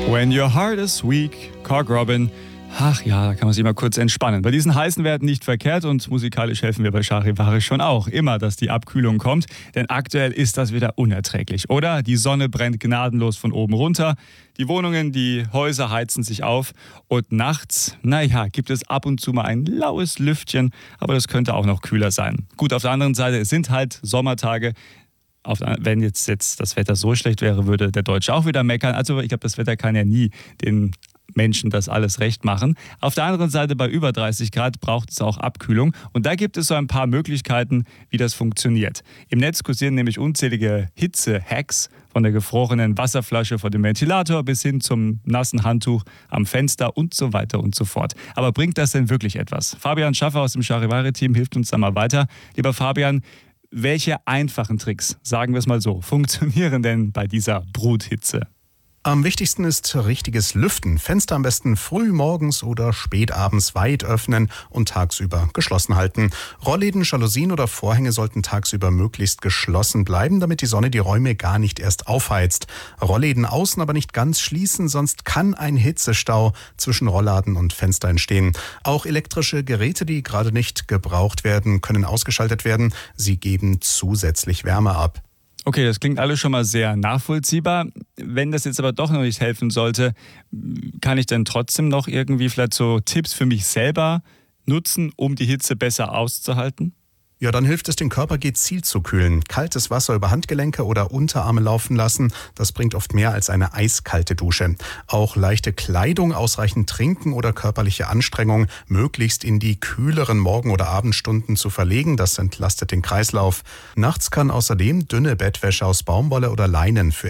When your heart is weak, Cork Robin. Ach ja, da kann man sich mal kurz entspannen. Bei diesen heißen Werten nicht verkehrt und musikalisch helfen wir bei Charivari schon auch immer, dass die Abkühlung kommt. Denn aktuell ist das wieder unerträglich, oder? Die Sonne brennt gnadenlos von oben runter, die Wohnungen, die Häuser heizen sich auf und nachts, gibt es ab und zu mal ein laues Lüftchen, aber das könnte auch noch kühler sein. Gut, auf der anderen Seite, es sind halt Sommertage. Wenn jetzt das Wetter so schlecht wäre, würde der Deutsche auch wieder meckern. Also ich glaube, das Wetter kann ja nie den Menschen das alles recht machen. Auf der anderen Seite, bei über 30 Grad braucht es auch Abkühlung. Und da gibt es so ein paar Möglichkeiten, wie das funktioniert. Im Netz kursieren nämlich unzählige Hitze-Hacks, von der gefrorenen Wasserflasche vor dem Ventilator bis hin zum nassen Handtuch am Fenster und so weiter und so fort. Aber bringt das denn wirklich etwas? Fabian Schaffer aus dem Charivari-Team hilft uns da mal weiter. Lieber Fabian, welche einfachen Tricks, sagen wir es mal so, funktionieren denn bei dieser Bruthitze? Am wichtigsten ist richtiges Lüften. Fenster am besten früh morgens oder spät abends weit öffnen und tagsüber geschlossen halten. Rollläden, Jalousien oder Vorhänge sollten tagsüber möglichst geschlossen bleiben, damit die Sonne die Räume gar nicht erst aufheizt. Rollläden außen aber nicht ganz schließen, sonst kann ein Hitzestau zwischen Rollladen und Fenster entstehen. Auch elektrische Geräte, die gerade nicht gebraucht werden, können ausgeschaltet werden. Sie geben zusätzlich Wärme ab. Okay, das klingt alles schon mal sehr nachvollziehbar. Wenn das jetzt aber doch noch nicht helfen sollte, kann ich dann trotzdem noch irgendwie vielleicht so Tipps für mich selber nutzen, um die Hitze besser auszuhalten? Ja, dann hilft es, den Körper gezielt zu kühlen. Kaltes Wasser über Handgelenke oder Unterarme laufen lassen, das bringt oft mehr als eine eiskalte Dusche. Auch leichte Kleidung, ausreichend trinken oder körperliche Anstrengung möglichst in die kühleren Morgen- oder Abendstunden zu verlegen, das entlastet den Kreislauf. Nachts kann außerdem dünne Bettwäsche aus Baumwolle oder Leinen für